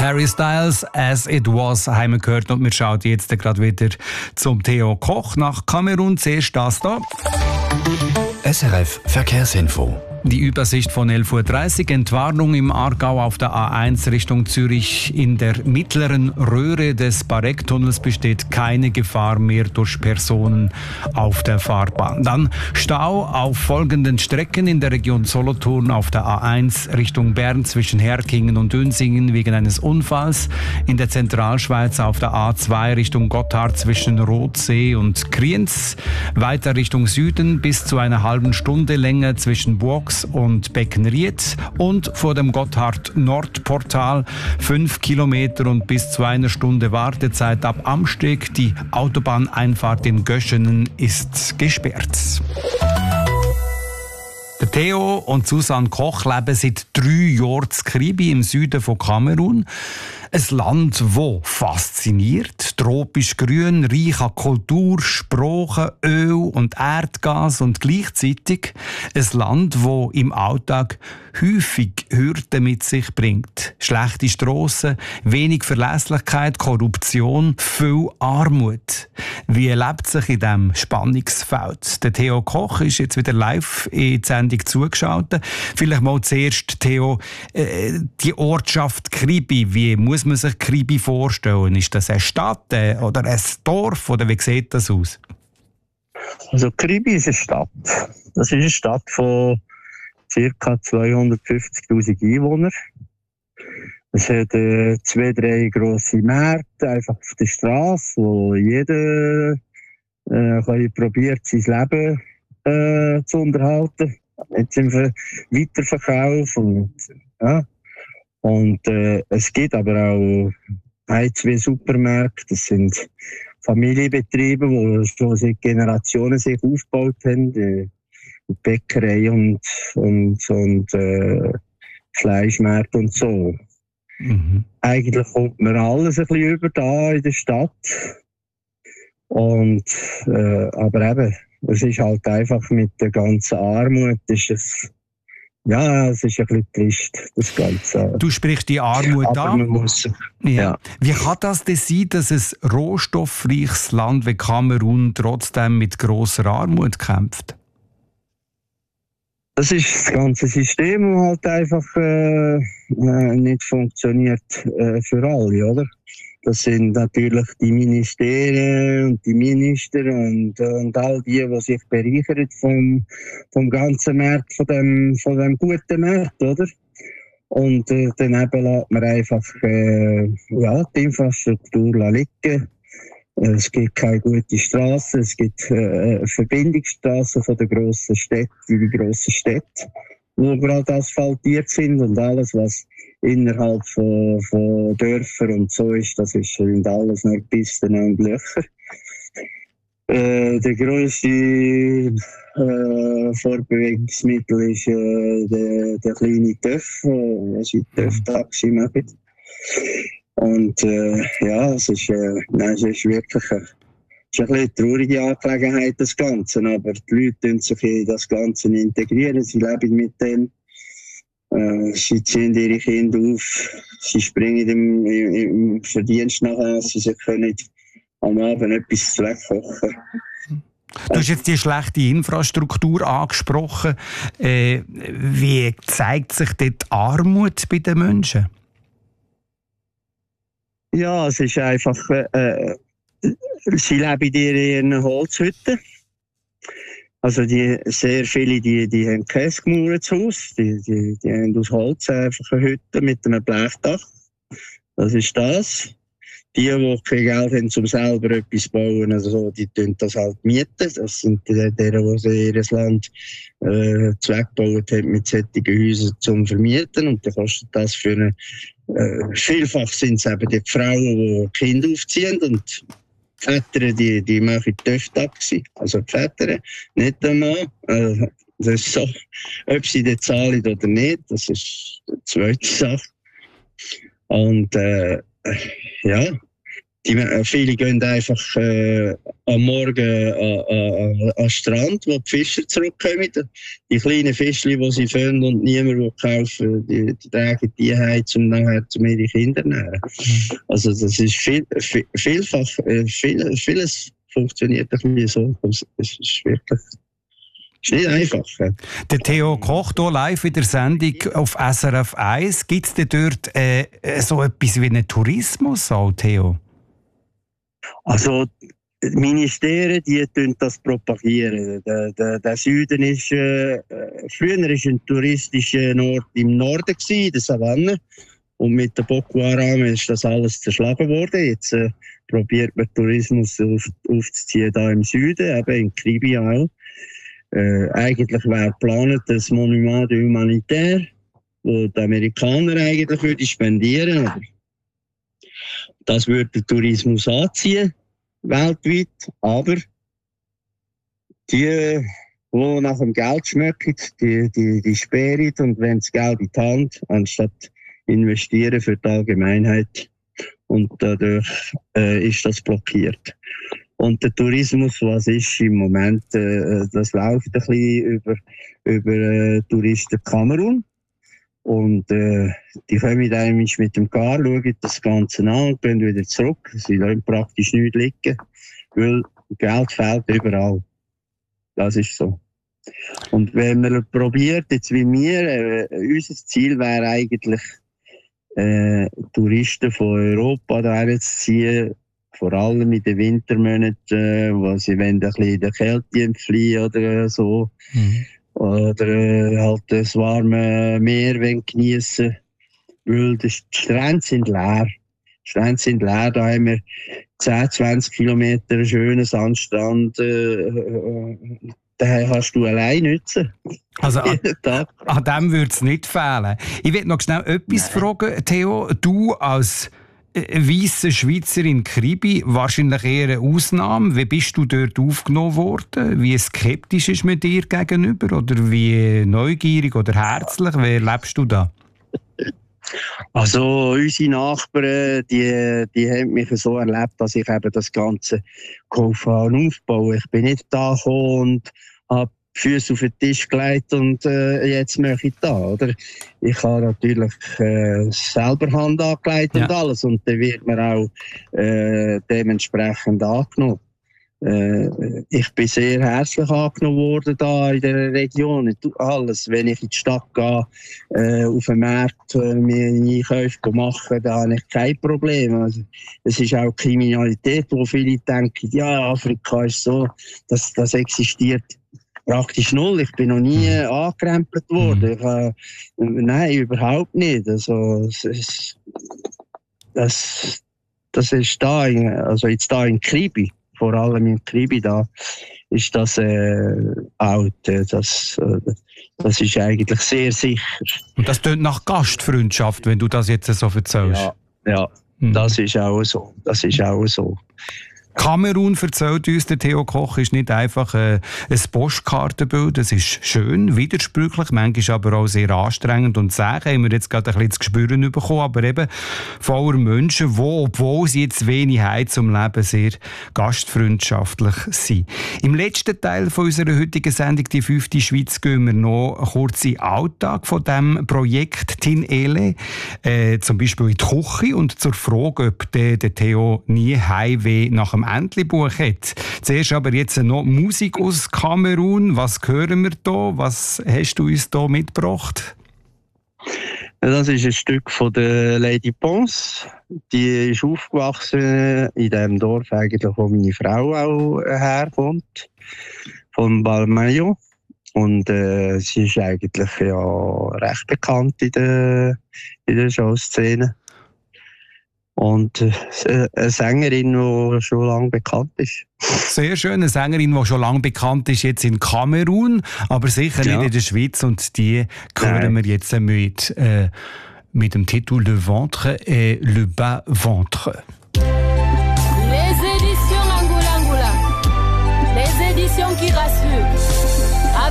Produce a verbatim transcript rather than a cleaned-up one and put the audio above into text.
Harry Styles, «As It Was», haben wir gehört. Und wir schauen jetzt gerade wieder zum Theo Koch nach Kamerun. Zuerst das da. S R F Verkehrsinfo. Die Übersicht von elf Uhr dreißig. Entwarnung im Aargau auf der A eins Richtung Zürich. In der mittleren Röhre des Barecktunnels besteht keine Gefahr mehr durch Personen auf der Fahrbahn. Dann Stau auf folgenden Strecken in der Region Solothurn auf der A eins Richtung Bern zwischen Herkingen und Dünsingen wegen eines Unfalls. In der Zentralschweiz auf der A zwei Richtung Gotthard zwischen Rothsee und Kriens. Weiter Richtung Süden bis zu einer halben Stunde länger zwischen Burgs und Beckenried und vor dem Gotthard-Nordportal fünf Kilometer und bis zu einer Stunde Wartezeit ab Amsteg. Die Autobahneinfahrt in Göschenen ist gesperrt. Der Theo und Susanne Koch leben seit drei Jahren in Kribi im Süden von Kamerun. Ein Land, das fasziniert, tropisch grün, reich an Kultur, Sprache, Öl und Erdgas und gleichzeitig ein Land, das im Alltag häufig Hürden mit sich bringt. Schlechte Strassen, wenig Verlässlichkeit, Korruption, viel Armut. Wie lebt sich in diesem Spannungsfeld? Der Theo Koch ist jetzt wieder live in die Sendung zugeschaltet. Vielleicht mal zuerst, Theo, äh, die Ortschaft Kribi, wie muss man sich Kribi vorstellen? Ist das eine Stadt äh, oder ein Dorf oder wie sieht das aus? Also Kribi ist eine Stadt. Das ist eine Stadt von ca. zweihundertfünfzigtausend Einwohnern. Es hat äh, zwei, drei grosse Märkte einfach auf der Straße, wo jeder äh, probiert, sein Leben äh, zu unterhalten. Jetzt im Weiterverkauf und ja. Und äh, es gibt aber auch ein, zwei Supermärkte. Das sind Familienbetriebe, die schon seit Generationen sich aufgebaut haben. Die Bäckerei und, und, und äh, Fleischmärkte und so. Mhm. Eigentlich kommt man alles ein bisschen über da in der Stadt. Und, äh, aber eben, es ist halt einfach mit der ganzen Armut, ist es Ja, es ist ein bisschen trist, das Ganze. Du sprichst die Armut an. Man muss, ja. ja. Wie kann das denn sein, dass ein rohstoffreiches Land wie Kamerun trotzdem mit grosser Armut kämpft? Das ist das ganze System, das halt einfach äh, nicht funktioniert äh, für alle, oder? Das sind natürlich die Ministerien und die Minister und, und all die, die sich bereichern vom, vom ganzen Markt, von dem, von dem guten Markt, oder? Und äh, daneben lässt man einfach äh, ja, die Infrastruktur liegen. Es gibt keine gute Straßen, es gibt äh, Verbindungsstraßen von den grossen Städten, die grossen Städte, die gerade asphaltiert sind und alles, was innerhalb von, von Dörfern und so ist, das ist sind alles nur Pisten und Löcher. Äh, der grösste äh, Fortbewegungsmittel ist äh, der, der kleine Töff, äh, also die Töff-Taxi machen. Und äh, ja, es ist, äh, nein, es ist wirklich eine, es ist eine traurige Angelegenheit, das Ganze. Aber die Leute tun sich in das Ganze integrieren, sie leben mit dem. Äh, sie ziehen ihre Kinder auf, sie springen im, im, im Verdienst nachher, sie sie können am Abend etwas zurechtkochen. Du hast jetzt die schlechte Infrastruktur angesprochen. Äh, wie zeigt sich dort Armut bei den Menschen? Ja, es ist einfach, äh, sie leben in ihren Holzhütten. Also die, sehr viele, die, die haben kein gemauertes Haus, die, die, die haben aus Holz einfach eine Hütte mit einem Blechdach. Das ist das. Die, die kein Geld haben, um selber etwas zu bauen, also die tun das halt mieten. Das sind die, die, die ihr Land äh, zweckgebaut haben mit solchen Häusern zum Vermieten. Und dann kostet das für eine, äh, vielfach sind es eben die Frauen, die Kinder aufziehen und die Väter, die, die machen Töff-Taxi. Also die Väter, nicht der Mann. Äh, das ist so, ob sie das zahlen oder nicht, das ist die zweite Sache. Und äh, ja, Die, viele gehen einfach äh, am Morgen äh, äh, an den Strand, wo die Fischer zurückkommen. Die kleinen Fischchen, die sie fangen und niemand will kaufen, die, die tragen die heim, um nachher zu ihre Kinder zu nähren. Also das ist viel, viel, vielfach, viel, vieles funktioniert nicht so. Es ist wirklich ist nicht einfach. Ja. Der Theo Koch hier live in der Sendung auf S R F eins. Gibt es denn dort äh, so etwas wie einen Tourismus, auch, Theo? Also, die Ministerien, die tun das propagieren. Der, der, der Süden ist, äh, früher war ein touristischer Ort im Norden, in der Savanne. Und mit der Boko Haram ist das alles zerschlagen worden. Jetzt äh, probiert man Tourismus auf, aufzuziehen da im Süden, eben in Kribi auch. Äh, eigentlich wäre geplant das Monument de Humanitaire, das die Amerikaner eigentlich würden spendieren. Aber das würde den Tourismus anziehen, weltweit. Aber die, die nach dem Geld schmecken, die, die, die sperren und wenn das Geld in die Hand, anstatt investieren für die Allgemeinheit. Und dadurch äh, ist das blockiert. Und der Tourismus, was ist im Moment, äh, das läuft ein bisschen über, über äh, Touristen Kamerun. Und äh, die kommen dann mit dem Car, schauen das Ganze an und gehen wieder zurück. Sie lassen praktisch nichts liegen, weil Geld fehlt überall. Das ist so. Und wenn man probiert, jetzt wie wir, äh, unser Ziel wäre eigentlich, äh, Touristen von Europa dahin zu ziehen, vor allem in den Wintermonaten, äh, wo sie wollen ein bisschen in der Kälte entfliehen oder so. Mhm. Oder äh, halt das warme Meer genießen, weil die Strände sind leer. Die Strände sind leer, da haben wir zehn, zwanzig Kilometer einen schönen Sandstrand. Äh, den kannst du allein nutzen. Also an, an dem würde es nicht fehlen. Ich will noch schnell etwas Nein. fragen, Theo. Du als weisse Schweizerin Kribi, wahrscheinlich eher eine Ausnahme. Wie bist du dort aufgenommen worden? Wie skeptisch ist man dir gegenüber? Oder wie neugierig oder herzlich? Wie erlebst du das? Also unsere Nachbarn, die, die haben mich so erlebt, dass ich eben das Ganze geholfen und aufbauen. Ich bin nicht da gekommen und habe die Füße auf den Tisch gelegt und äh, jetzt mache ich da, oder? Ich habe natürlich äh, selber Hand angelegt ja. und alles und dann wird man auch äh, dementsprechend angenommen. Äh, ich bin sehr herzlich angenommen worden da in der Region. Alles, wenn ich in die Stadt gehe, äh, auf den Markt äh, meine Einkäufe machen, da habe ich kein Problem. Also, es ist auch Kriminalität, wo viele denken, ja, Afrika ist so, das, das existiert praktisch null. Ich bin noch nie mhm. angekrempelt worden. Ich, äh, nein, überhaupt nicht. Also, es ist, das, das ist da, in, also jetzt da in Kribi. Vor allem in Kribi da ist das äh, auch, das, äh, das ist eigentlich sehr sicher. Und das tönt nach Gastfreundschaft, wenn du das jetzt so erzählst. Ja, ja mhm. das ist auch so. Das ist auch so. Kamerun, erzählt uns der Theo Koch, ist nicht einfach äh, ein Postkartenbild. Es ist schön, widersprüchlich, manchmal aber auch sehr anstrengend und zäh. Haben wir jetzt gerade ein bisschen zu spüren bekommen, aber eben voller Menschen, die, obwohl sie jetzt wenig haben zum Leben, sehr gastfreundschaftlich sind. Im letzten Teil von unserer heutigen Sendung, die fünfte Schweiz, gehen wir noch kurz in den Alltag von diesem Projekt Tin Ele, äh, zum Beispiel in die Küche und zur Frage, ob der, der Theo nie Heimweh nach dem Entlebuch hat. Zuerst aber jetzt noch Musik aus Kamerun. Was hören wir da? Was hast du uns da mitgebracht? Das ist ein Stück von der Lady Pons. Die ist aufgewachsen in dem Dorf, eigentlich, wo meine Frau auch herkommt, von Balmayo. Und äh, sie ist eigentlich ja recht bekannt in der, in der Showszene. Und äh, eine Sängerin, die schon lange bekannt ist. Sehr schön, eine Sängerin, die schon lange bekannt ist, jetzt in Kamerun, aber sicher ja. nicht in der Schweiz. Und die hören wir jetzt mit, äh, mit dem Titel Le Ventre et le Bas Ventre.